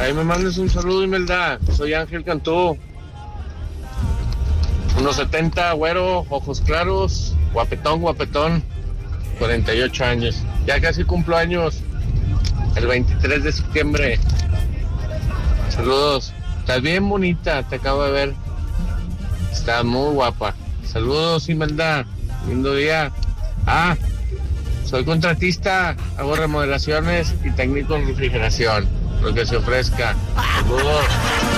Ahí me mandes un saludo, Imelda. Soy Ángel Cantú. Unos 70, güero, ojos claros, guapetón. 48 años. Ya casi cumplo años. El 23 de septiembre. Saludos. Estás bien bonita, te acabo de ver. Estás muy guapa. Saludos, Imelda. Lindo día. Soy contratista, hago remodelaciones y técnico en refrigeración. Lo que se ofrezca. Saludos.